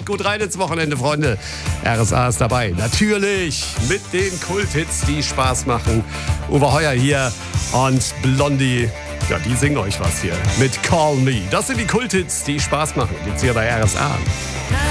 gut rein ins Wochenende, Freunde. RSA ist dabei. Natürlich mit den Kulthits, die Spaß machen. Uwe Heuer hier und Blondie. Ja, die singen euch was hier mit Call Me. Das sind die Kulthits, die Spaß machen. Gibt's hier bei RSA.